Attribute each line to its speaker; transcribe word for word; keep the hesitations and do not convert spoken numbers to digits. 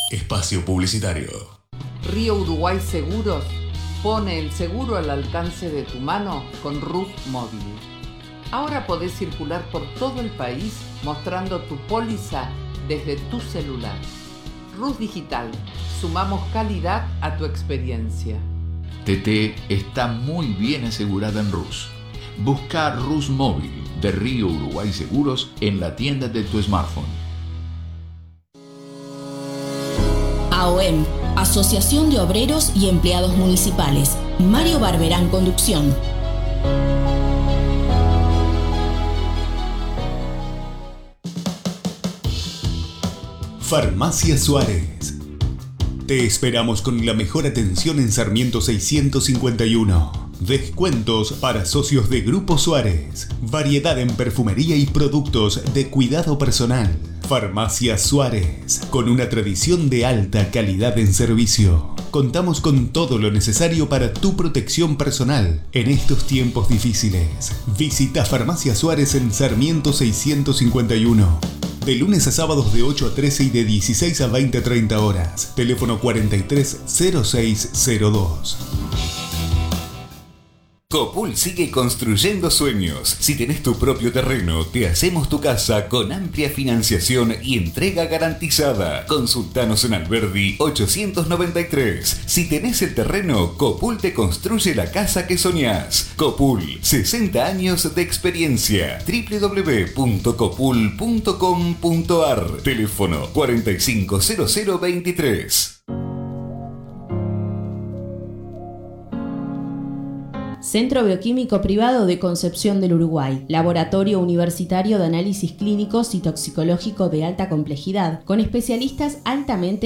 Speaker 1: Espacio publicitario.
Speaker 2: Río Uruguay Seguros pone el seguro al alcance de tu mano con Rus Móvil. Ahora podés circular por todo el país mostrando tu póliza desde tu celular. Rus Digital. Sumamos calidad a tu experiencia.
Speaker 3: T T está muy bien asegurada en Rus. Busca Rus Móvil de Río Uruguay Seguros en la tienda de tu smartphone.
Speaker 4: A O E M, Asociación de Obreros y Empleados Municipales. Mario Barberán, conducción.
Speaker 1: Farmacia Suárez. Te esperamos con la mejor atención en Sarmiento seiscientos cincuenta y uno. Descuentos para socios de Grupo Suárez. Variedad en perfumería y productos de cuidado personal. Farmacia Suárez, con una tradición de alta calidad en servicio. Contamos con todo lo necesario para tu protección personal en estos tiempos difíciles. Visita Farmacia Suárez en Sarmiento seiscientos cincuenta y uno. De lunes a sábados de ocho a trece y de dieciséis a veinte a treinta horas. Teléfono cuarenta y tres cero seis cero dos.
Speaker 5: Copul sigue construyendo sueños. Si tenés tu propio terreno, te hacemos tu casa con amplia financiación y entrega garantizada. Consultanos en Alberdi ochocientos noventa y tres. Si tenés el terreno, Copul te construye la casa que soñás. Copul, sesenta años de experiencia. doble u doble u doble u punto copul punto com punto a r. Teléfono cuarenta y cinco cero cero veintitrés.
Speaker 4: Centro Bioquímico Privado de Concepción del Uruguay. Laboratorio Universitario de Análisis Clínicos y Toxicológico de alta complejidad, con especialistas altamente